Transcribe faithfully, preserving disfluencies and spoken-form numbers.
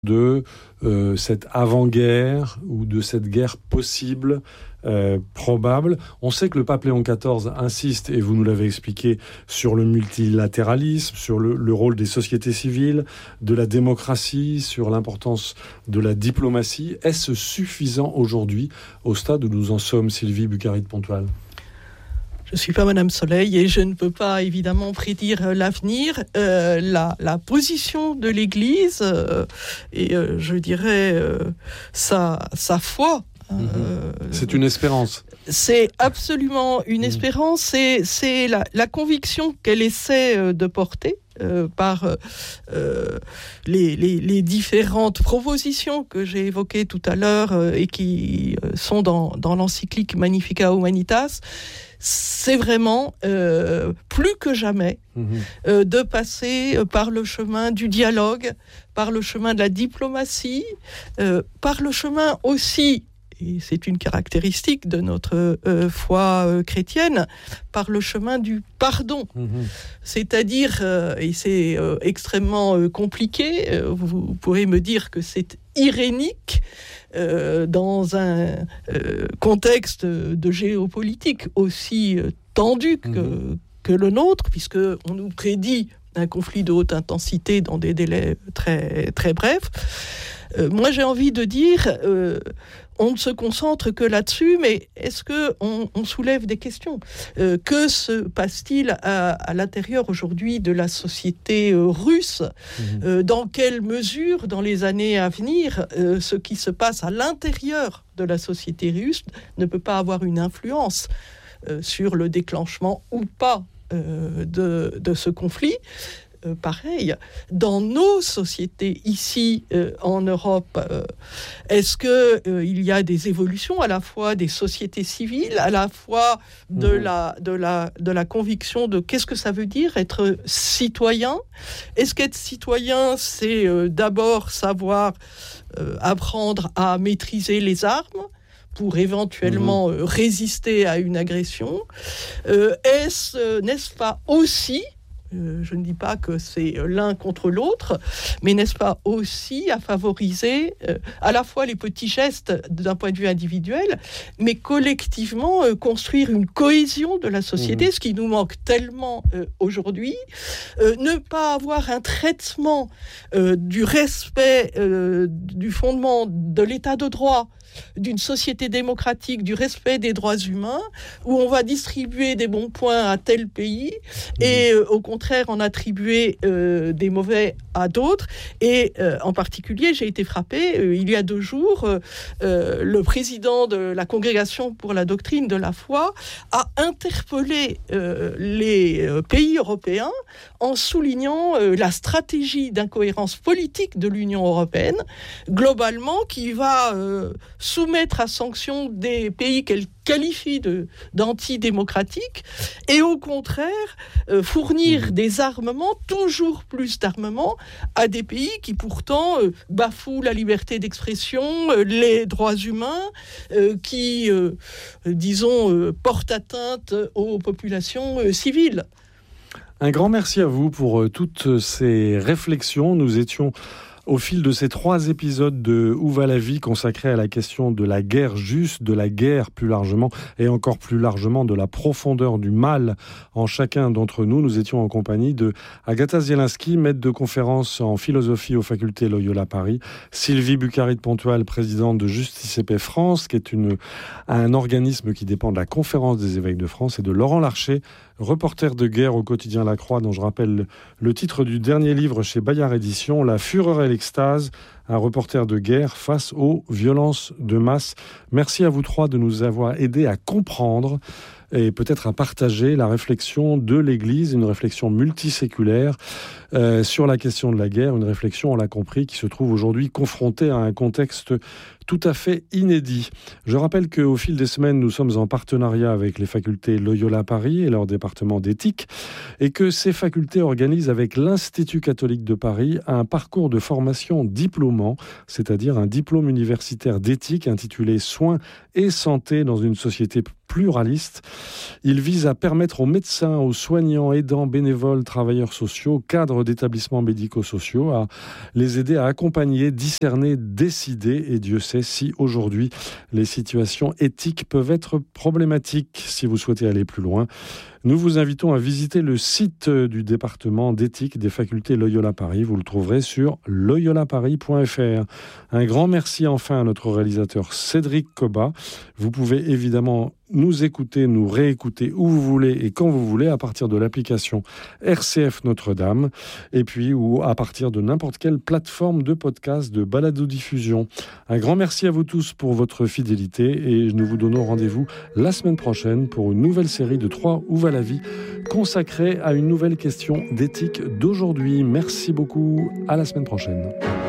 de euh, cette avant-guerre ou de cette guerre possible, euh, probable. On sait que le pape Léon quatorze insiste, et vous nous l'avez expliqué, sur le multilatéralisme, sur le, le rôle des sociétés civiles, de la démocratie, sur l'importance de la diplomatie. Est-ce suffisant aujourd'hui, au stade où nous en sommes, Sylvie Bucari de Pontoise ? Je ne suis pas Madame Soleil et je ne peux pas évidemment prédire l'avenir. Euh, la, la position de l'Église euh, et euh, je dirais euh, sa, sa foi. Mmh. Euh, c'est une espérance. C'est absolument une espérance. C'est, c'est la, la conviction qu'elle essaie de porter. Euh, par euh, les, les, les différentes propositions que j'ai évoquées tout à l'heure euh, et qui euh, sont dans, dans l'encyclique Magnificat Humanitas, c'est vraiment euh, plus que jamais mmh. euh, de passer par le chemin du dialogue, par le chemin de la diplomatie, euh, par le chemin aussi, et c'est une caractéristique de notre euh, foi euh, chrétienne, par le chemin du pardon. Mmh. C'est-à-dire, euh, et c'est euh, extrêmement euh, compliqué, euh, vous pourrez me dire que c'est irénique euh, dans un euh, contexte de géopolitique aussi euh, tendu que, mmh. que le nôtre, puisqu'on nous prédit un conflit de haute intensité dans des délais très, très brefs. Euh, moi, j'ai envie de dire... Euh, on ne se concentre que là-dessus, mais est-ce qu'on on soulève des questions ? euh, Que se passe-t-il à, à l'intérieur aujourd'hui de la société euh, russe ? mmh. euh, Dans quelle mesure, dans les années à venir, euh, ce qui se passe à l'intérieur de la société russe ne peut pas avoir une influence euh, sur le déclenchement ou pas euh, de, de ce conflit ? Euh, pareil, dans nos sociétés ici euh, en Europe, euh, est-ce que euh, il y a des évolutions à la fois des sociétés civiles, à la fois de mmh. la de la de la conviction de qu'est-ce que ça veut dire être citoyen ? Est-ce qu'être citoyen, c'est euh, d'abord savoir euh, apprendre à maîtriser les armes pour éventuellement mmh. euh, résister à une agression ? euh, Est-ce euh, n'est-ce pas aussi Euh, je ne dis pas que c'est l'un contre l'autre, mais n'est-ce pas aussi à favoriser euh, à la fois les petits gestes d'un point de vue individuel, mais collectivement euh, construire une cohésion de la société, mmh. ce qui nous manque tellement euh, aujourd'hui, euh, ne pas avoir un traitement euh, du respect euh, du fondement de l'état de droit, d'une société démocratique, du respect des droits humains, où on va distribuer des bons points à tel pays mmh. et euh, au contraire en attribuer euh, des mauvais à d'autres. Et euh, en particulier, j'ai été frappée, euh, il y a deux jours, euh, euh, le président de la Congrégation pour la doctrine de la foi a interpellé euh, les euh, pays européens en soulignant euh, la stratégie d'incohérence politique de l'Union européenne, globalement, qui va euh, soumettre à sanction des pays qu'elle qualifie de, d'antidémocratiques et au contraire euh, fournir mmh. des armements, toujours plus d'armements, à des pays qui pourtant euh, bafouent la liberté d'expression, euh, les droits humains, euh, qui, euh, disons, euh, portent atteinte aux populations euh, civiles. Un grand merci à vous pour euh, toutes ces réflexions. Nous étions au fil de ces trois épisodes de Où va la vie consacrés à la question de la guerre juste, de la guerre plus largement et encore plus largement de la profondeur du mal en chacun d'entre nous. Nous étions en compagnie de Agatha Zielinski, maître de conférence en philosophie aux facultés Loyola Paris, Sylvie Bucari de Pontoise, présidente de Justice et Paix France, qui est une, un organisme qui dépend de la Conférence des évêques de France, et de Laurent Larcher, reporter de guerre au quotidien La Croix, dont je rappelle le titre du dernier livre chez Bayard Éditions, La fureur et l'extase, un reporter de guerre face aux violences de masse. Merci à vous trois de nous avoir aidés à comprendre et peut-être à partager la réflexion de l'Église, une réflexion multiséculaire euh, sur la question de la guerre, une réflexion, on l'a compris, qui se trouve aujourd'hui confrontée à un contexte tout à fait inédit. Je rappelle qu'au fil des semaines, nous sommes en partenariat avec les facultés Loyola Paris et leur département d'éthique, et que ces facultés organisent avec l'Institut catholique de Paris un parcours de formation diplômant, c'est-à-dire un diplôme universitaire d'éthique intitulé « Soins et santé dans une société pluraliste. Il vise à permettre aux médecins, aux soignants, aidants, bénévoles, travailleurs sociaux, cadres d'établissements médico-sociaux, à les aider à accompagner, discerner, décider. Et Dieu sait si aujourd'hui les situations éthiques peuvent être problématiques. Si vous souhaitez aller plus loin, nous vous invitons à visiter le site du département d'éthique des facultés Loyola Paris. Vous le trouverez sur loyola paris point f r. Un grand merci enfin à notre réalisateur Cédric Coba. Vous pouvez évidemment nous écouter, nous réécouter où vous voulez et quand vous voulez à partir de l'application R C F Notre-Dame et puis ou à partir de n'importe quelle plateforme de podcast, de balado-diffusion. Un grand merci à vous tous pour votre fidélité et nous vous donnons rendez-vous la semaine prochaine pour une nouvelle série de trois Où va la vie consacrée à une nouvelle question d'éthique d'aujourd'hui. Merci beaucoup, à la semaine prochaine.